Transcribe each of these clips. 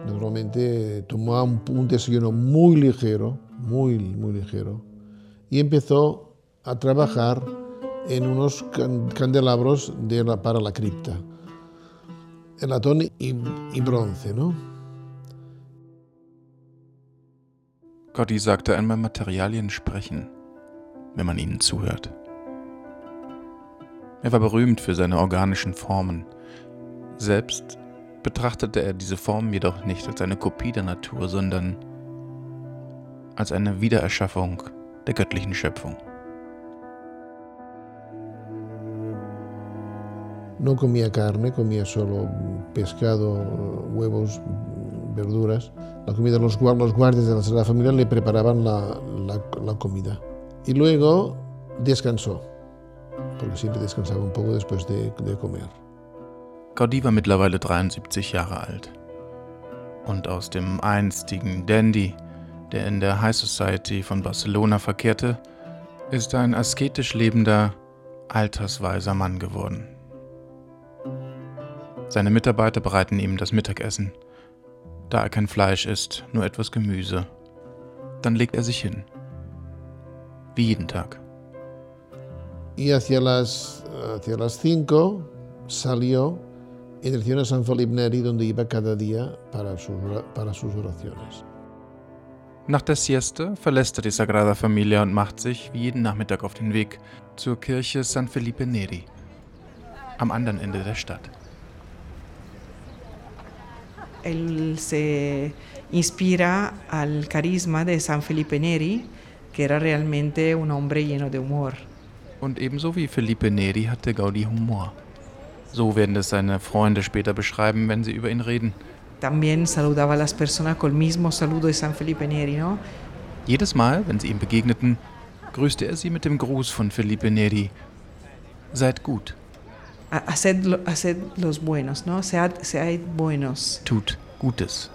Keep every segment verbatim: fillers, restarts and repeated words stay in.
Naturalmente tomó un, un desayuno muy ligero, muy, muy ligero, y empezó a trabajar en unos can- candelabros de la, para la cripta, en latón y, y bronce, ¿no? Gaudí sagte einmal, Materialien sprechen, wenn man ihnen zuhört. Er war berühmt für seine organischen Formen. Selbst betrachtete er diese Formen jedoch nicht als eine Kopie der Natur, sondern als eine Wiedererschaffung der göttlichen Schöpfung. No comía carne, comía solo pescado, huevos, verduras. La comida, los, los guardias de la Sagrada Familia le preparaban la, la, la comida. Y luego descansó, porque siempre descansaba un poco después de, de comer. Gaudí war mittlerweile dreiundsiebzig Jahre alt. Und aus dem einstigen Dandy, der in der High Society von Barcelona verkehrte, ist er ein asketisch lebender, altersweiser Mann geworden. Seine Mitarbeiter bereiten ihm das Mittagessen. Da er kein Fleisch isst, nur etwas Gemüse. Dann legt er sich hin. Wie jeden Tag. Y hacia las, hacia las cinco salió en dirección a San Felipe Neri, donde iba cada día para sus, para sus oraciones. Nach der Siesta verlässt er die Sagrada Familia und macht sich wie jeden Nachmittag auf den Weg zur Kirche San Felipe Neri, am anderen Ende der Stadt. Él se inspira al carisma de San Felipe Neri, que era realmente un hombre lleno de humor. Und ebenso wie Felipe Neri hatte Gaudí Humor. So werden es seine Freunde später beschreiben, wenn sie über ihn reden. También saludaba a las personas con el mismo saludo de San Felipe Neri, ¿no? Jedes Mal, wenn sie ihm begegneten, grüßte er sie mit dem Gruß von Felipe Neri. Seid gut. Haced, haced los buenos, ¿no? Sead, sead buenos. Tut Gutes.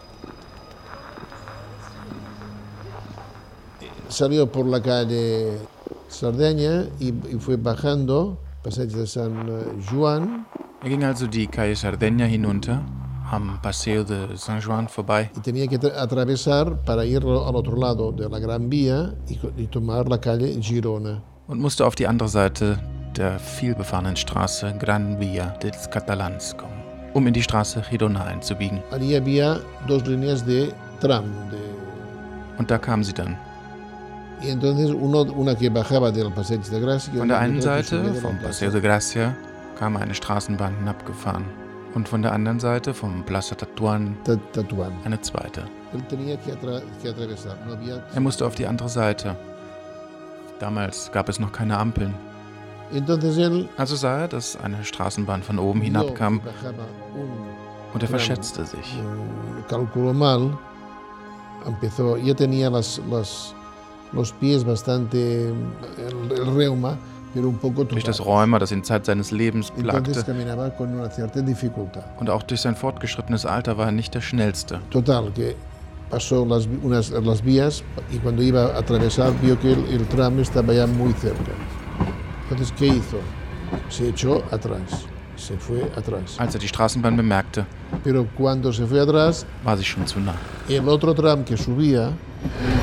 Salió por la calle Sardeña y, y fue bajando, Passeig de San Juan. Er ging also die Calle Sardeña hinunter, am Paseo de San Juan vorbei. Y tenía que tra- atravesar para ir al otro lado de la Gran Vía y, y tomar la calle Girona. Und musste auf die andere Seite der vielbefahrenen Straße Gran Vía dels Catalans kommen, um in die Straße Girona einzubiegen. Allí había dos líneas de tram. De... Und da kamen sie dann. Y entonces uno, una que bajaba del Passeig de Gràcia. Von der einen Seite, vom Paseo de Gracia, kam eine Straßenbahn hinabgefahren. Und von der anderen Seite, vom Plaza Tatuán, Tatuán. eine zweite. Él tenía que, atra- que atravesar. No había... Er musste auf die andere Seite. Damals gab es noch keine Ampeln. Entonces él Also sah er, dass eine Straßenbahn von oben vio hinabkam que bajaba un und er tram, verschätzte sich. eh, calculó mal, empezó, ya tenía las, las, los pies bastante, el, el reuma, pero un poco Durch das tocados. Rheuma, das ihn Zeit seines Lebens Entonces plagte, caminaba con una cierta dificultad. und auch durch sein fortgeschrittenes Alter war er nicht der Schnellste. Total, que pasó las, vi- unas, las vías y cuando iba a atravesar vio que el, el tram estaba ya muy cerca. Entonces, ¿qué hizo? Se echó atrás, se fue atrás. Als er die Straßenbahn bemerkte, Pero cuando se fue atrás, war sie schon zu nah. el otro tram que subía